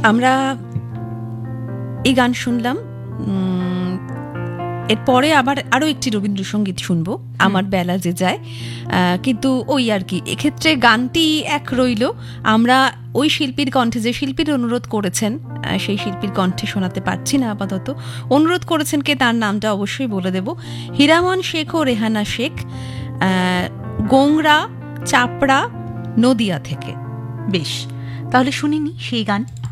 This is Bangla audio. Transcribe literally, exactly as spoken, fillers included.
আমরা এই গান শুনলাম, এরপরে আবার আরও একটি রবীন্দ্রসঙ্গীত শুনবো, আমার বেলা যে যায়। কিন্তু ওই আর কি, এক্ষেত্রে গানটি এক রইল, আমরা ওই শিল্পীর কণ্ঠে, যে শিল্পীর অনুরোধ করেছেন সেই শিল্পীর কণ্ঠে শোনাতে পারছি না আপাতত। অনুরোধ করেছেন কে তার নামটা অবশ্যই বলে দেব, হীরামন শেখ ও রেহানা শেখ, গোংরা চাপড়া নদিয়া থেকে। বেশ, তাহলে শুনিনি সেই গান।